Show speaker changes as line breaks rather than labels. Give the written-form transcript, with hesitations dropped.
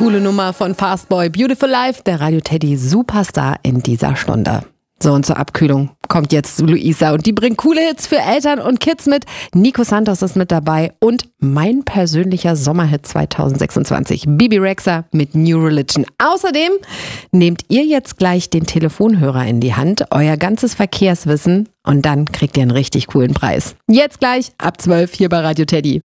Coole Nummer von Fastboy, Beautiful Life, der Radio Teddy Superstar in dieser Stunde. So, und zur Abkühlung kommt jetzt Luisa und die bringt coole Hits für Eltern und Kids mit. Nico Santos ist mit dabei und mein persönlicher Sommerhit 2026, Bibi Rexha mit New Religion. Außerdem nehmt ihr jetzt gleich den Telefonhörer in die Hand, euer ganzes Verkehrswissen und dann kriegt ihr einen richtig coolen Preis. Jetzt gleich ab 12 hier bei Radio Teddy.